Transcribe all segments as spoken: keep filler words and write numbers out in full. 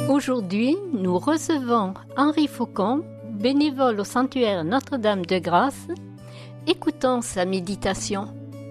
Aujourd'hui, nous recevons Henri Faucon, bénévole au sanctuaire Notre-Dame de Grâce. Écoutons sa méditation.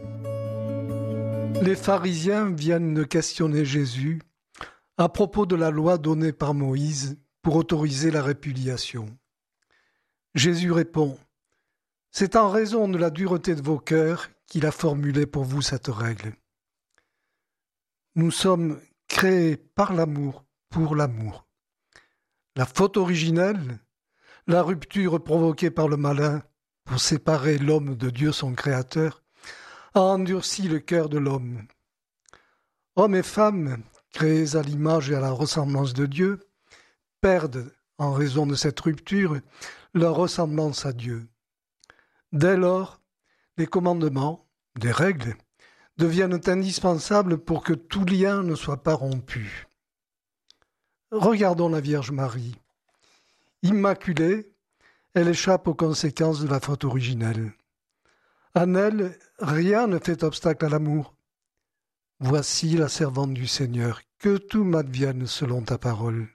Les pharisiens viennent questionner Jésus à propos de la loi donnée par Moïse pour autoriser la répudiation. Jésus répond : « C'est en raison de la dureté de vos cœurs qu'il a formulé pour vous cette règle. Nous sommes créés par l'amour, pour l'amour. La faute originelle, la rupture provoquée par le malin pour séparer l'homme de Dieu son Créateur, a endurci le cœur de l'homme. Hommes et femmes, créés à l'image et à la ressemblance de Dieu, perdent, en raison de cette rupture, leur ressemblance à Dieu. Dès lors, les commandements, des règles, deviennent indispensables pour que tout lien ne soit pas rompu. Regardons la Vierge Marie. Immaculée, elle échappe aux conséquences de la faute originelle. En elle, rien ne fait obstacle à l'amour. Voici la servante du Seigneur, que tout m'advienne selon ta parole.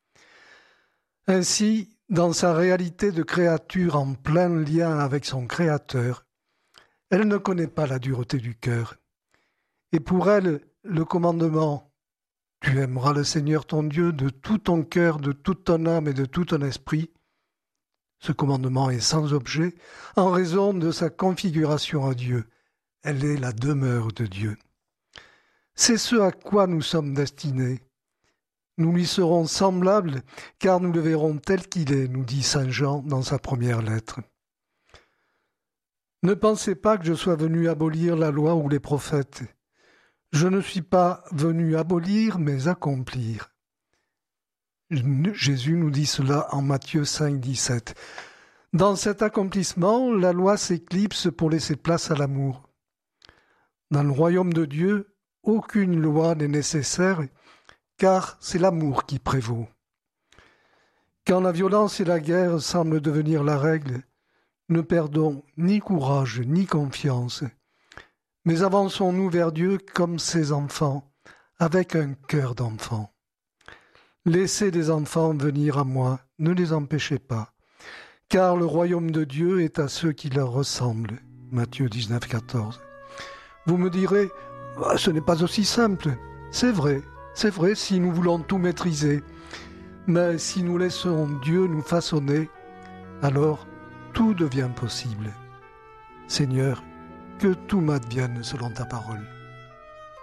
Ainsi, dans sa réalité de créature en plein lien avec son Créateur, elle ne connaît pas la dureté du cœur. Et pour elle, le commandement « Tu aimeras le Seigneur ton Dieu de tout ton cœur, de toute ton âme et de tout ton esprit », ce commandement est sans objet en raison de sa configuration à Dieu. Elle est la demeure de Dieu. C'est ce à quoi nous sommes destinés. Nous lui serons semblables car nous le verrons tel qu'il est, nous dit saint Jean dans sa première lettre. Ne pensez pas que je sois venu abolir la loi ou les prophètes. Je ne suis pas venu abolir, mais accomplir. Jésus nous dit cela en Matthieu cinq, dix-sept. Dans cet accomplissement, la loi s'éclipse pour laisser place à l'amour. Dans le royaume de Dieu, aucune loi n'est nécessaire, car c'est l'amour qui prévaut. Quand la violence et la guerre semblent devenir la règle, ne perdons ni courage ni confiance, mais avançons-nous vers Dieu comme ses enfants, avec un cœur d'enfant. Laissez les enfants venir à moi, ne les empêchez pas, car le royaume de Dieu est à ceux qui leur ressemblent. Matthieu dix-neuf, quatorze. Vous me direz, ah, ce n'est pas aussi simple. C'est vrai, c'est vrai si nous voulons tout maîtriser. Mais si nous laissons Dieu nous façonner, alors tout devient possible. Seigneur, que tout m'advienne selon ta parole.